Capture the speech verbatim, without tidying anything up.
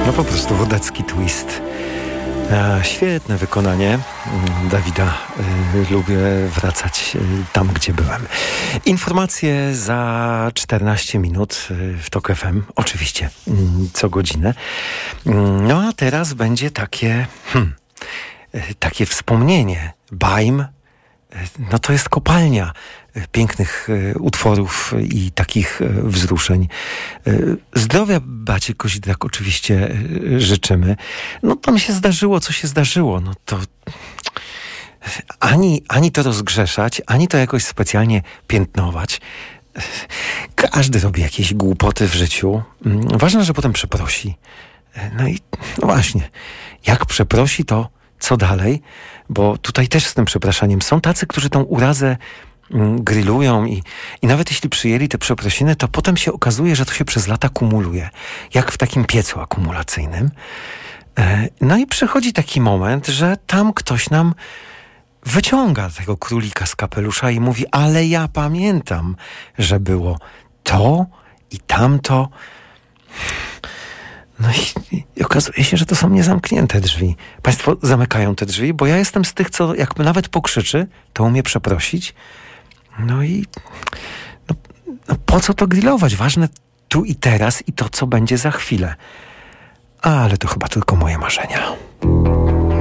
No po prostu wodecki twist. A, świetne wykonanie Dawida. Y, lubię wracać y, tam, gdzie byłem. Informacje za czternaście minut y, w TOK F M. Oczywiście y, co godzinę. Y, no a teraz będzie takie hmm, y, takie wspomnienie. Bajm, y, no to jest kopalnia pięknych y, utworów i takich y, wzruszeń. Y, zdrowia Bacie Kozidrak oczywiście y, życzymy. No tam się zdarzyło, co się zdarzyło. No to ani, ani to rozgrzeszać, ani to jakoś specjalnie piętnować. Każdy robi jakieś głupoty w życiu. Y, ważne, że potem przeprosi. Y, no i no właśnie, jak przeprosi, to co dalej? Bo tutaj też z tym przepraszaniem są tacy, którzy tą urazę grillują i, i nawet jeśli przyjęli te przeprosiny, to potem się okazuje, że to się przez lata kumuluje. Jak w takim piecu akumulacyjnym. No i przychodzi taki moment, że tam ktoś nam wyciąga tego królika z kapelusza i mówi, ale ja pamiętam, że było to i tamto. No i, i okazuje się, że to są niezamknięte drzwi. Państwo zamykają te drzwi, bo ja jestem z tych, co jakby nawet pokrzyczy, to umie przeprosić. No i no, no po co to grillować? Ważne tu i teraz i to, co będzie za chwilę. Ale to chyba tylko moje marzenia.